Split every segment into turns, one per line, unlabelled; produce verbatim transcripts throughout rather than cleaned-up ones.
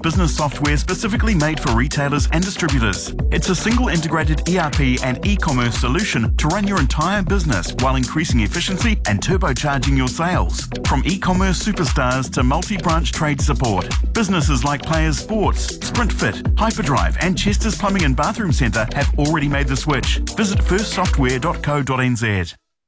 business software specifically made for retailers and distributors. It's a single integrated E R P and e-commerce solution to run your entire business while increasing efficiency and turbocharging your sales. From e-commerce superstars to multi-branch trade support, businesses like Players Sports, SprintFit, Hyperdrive and Chester's Plumbing and Bathroom Centre have already made the switch. Visit first software dot co dot n z.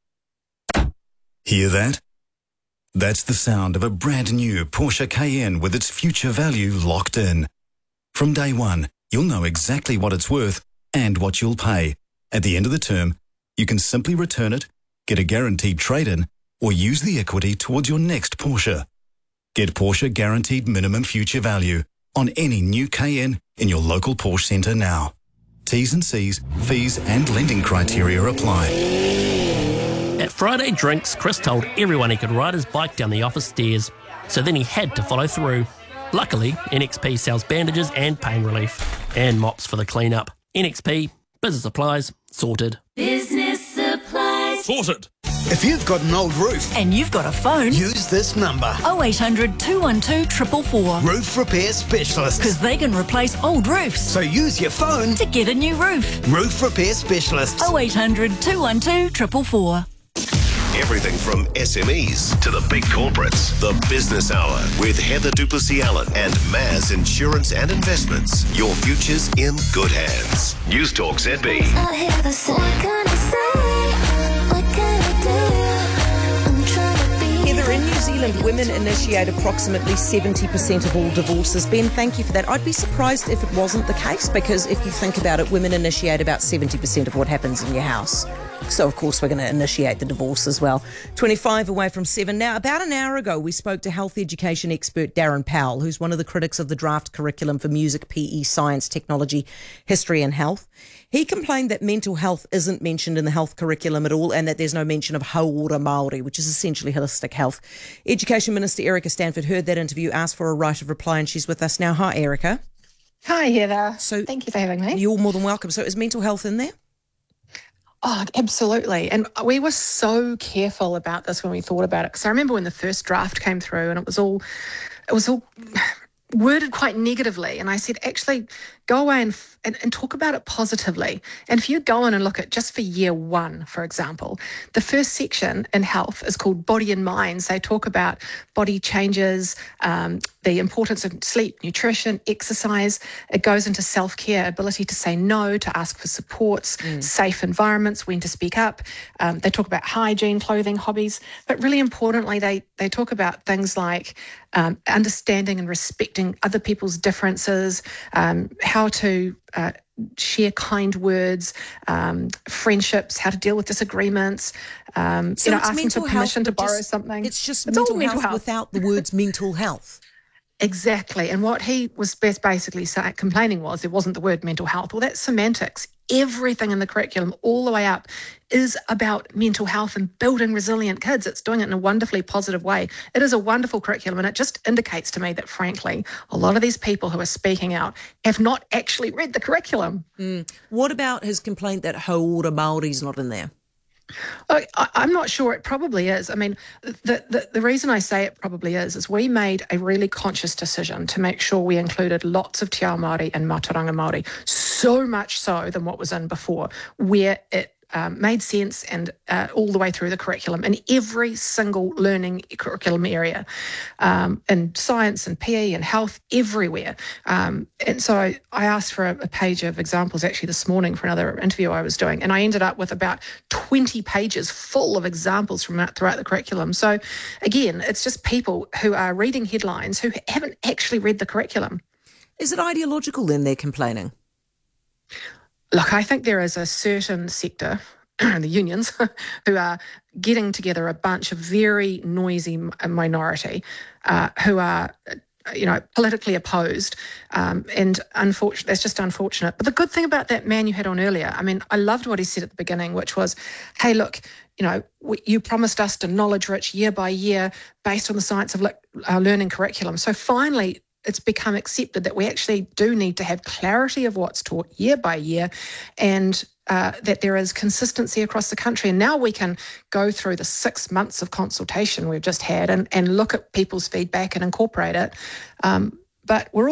Hear that? That's the sound of a brand new Porsche Cayenne with its future value locked in. From day one, you'll know exactly what it's worth and what you'll pay. At the end of the term, you can simply return it, get a guaranteed trade-in, or use the equity towards your next Porsche. Get Porsche Guaranteed Minimum Future Value on any new Cayenne in your local Porsche centre now. T's and C's, fees and lending criteria apply.
At Friday Drinks, Chris told everyone he could ride his bike down the office stairs, so then he had to follow through. Luckily, N X P sells bandages and pain relief, and mops for the clean-up. N X P, business supplies, sorted.
Business supplies.
Sorted.
If you've got an old roof
and you've got a phone,
use this number.
oh eight hundred, two one two, four four four.
Roof Repair Specialists.
Because they can replace old roofs.
So use your phone
to get a new roof.
Roof Repair Specialists.
oh eight hundred, two one two, four four four.
Everything from S M Es to the big corporates. The Business Hour with Heather Duplessis-Allen and Maz Insurance and Investments. Your future's in good hands. News Talk Z B.
Heather, in New Zealand, women initiate approximately seventy percent of all divorces. Ben, thank you for that. I'd be surprised if it wasn't the case, because if you think about it, women initiate about seventy percent of what happens in your house. So, of course, we're going to initiate the divorce as well. twenty-five away from seven. Now, about an hour ago, we spoke to health education expert Darren Powell, who's one of the critics of the draft curriculum for music, P E, science, technology, history and health. He complained that mental health isn't mentioned in the health curriculum at all, and that there's no mention of hauora Māori, which is essentially holistic health. Education Minister Erica Stanford heard that interview, asked for a right of reply, and she's with us now. Hi, Erica.
Hi, Heather.
So,
thank you for having me.
You're more than welcome. So is mental health in there?
Oh, absolutely. And we were so careful about this when we thought about it, because I remember when the first draft came through and it was all, it was all worded quite negatively. And I said, actually, go away and, and, and talk about it positively. And if you go in and look at just for year one, for example, the first section in health is called Body and Minds. They talk about body changes, um, the importance of sleep, nutrition, exercise. It goes into self-care, ability to say no, to ask for supports, mm. safe environments, when to speak up. Um, they talk about hygiene, clothing, hobbies. But really importantly, they, they talk about things like um, understanding and respecting other people's differences, um, how to uh, share kind words, um, friendships, how to deal with disagreements, um,
so
you know, asking for permission
health,
to borrow
just,
something.
It's just
it's
mental,
mental
health,
health
without the words mental health.
Exactly. And what he was basically say, complaining was there wasn't the word mental health. Well, that's semantics. Everything in the curriculum, all the way up, is about mental health and building resilient kids. It's doing it in a wonderfully positive way. It is a wonderful curriculum, and it just indicates to me that, frankly, a lot of these people who are speaking out have not actually read the curriculum.
Mm. What about his complaint that hauora Māori is not in there?
I, I'm not sure. It probably is. I mean, the, the the reason I say it probably is, is we made a really conscious decision to make sure we included lots of Te Ao Māori and Mātauranga Māori, so much so than what was in before, where it Um, made sense and uh, all the way through the curriculum in every single learning curriculum area, um, in science and P E and health, everywhere. Um, and so I, I asked for a, a page of examples actually this morning for another interview I was doing, and I ended up with about twenty pages full of examples from out, throughout the curriculum. So again, it's just people who are reading headlines who haven't actually read the curriculum.
Is it ideological then, they're complaining?
Look, I think there is a certain sector, the unions, who are getting together a bunch of very noisy minority uh, who are, you know, politically opposed. Um, and unfortunately, it's just unfortunate. But the good thing about that man you had on earlier, I mean, I loved what he said at the beginning, which was, hey, look, you know, we, you promised us to knowledge rich year by year based on the science of uh, learning curriculum. So finally, it's become accepted that we actually do need to have clarity of what's taught year by year, and uh, that there is consistency across the country. And now we can go through the six months of consultation we've just had and, and look at people's feedback and incorporate it. Um, but we're